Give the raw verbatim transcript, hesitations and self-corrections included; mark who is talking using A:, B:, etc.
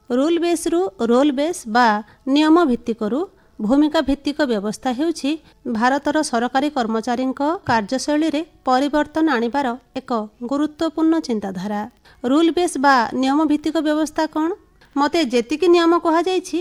A: Rule base रु role base बा नियम भित्तिक रु भूमिका भित्तिक व्यवस्था हेउछि भारतर सरकारी कर्मचारी कार्यशैली रे परिवर्तन आनिबार एक गुरुत्वपूर्ण चिंताधारा। रूल बेस बा नियम भित्तिक व्यवस्था कौन? मते जेतिकी नियम कहा जाइछि